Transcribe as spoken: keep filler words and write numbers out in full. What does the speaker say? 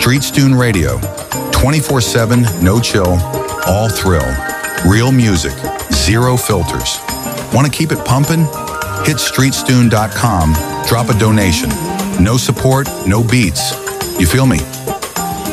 Streetstune Radio, twenty-four seven, no chill, all thrill. Real music, zero filters. Want to keep it pumping? Hit streetstune dot com, drop a donation. No support, no beats. You feel me?